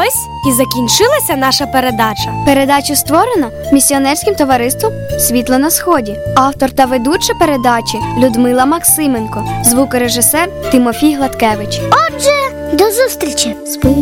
Ось і закінчилася наша передача. Передачу створено місіонерським товариством «Світло на сході». Автор та ведуча передачі Людмила Максименко. Звукорежисер Тимофій Гладкевич. Отже, до зустрічі!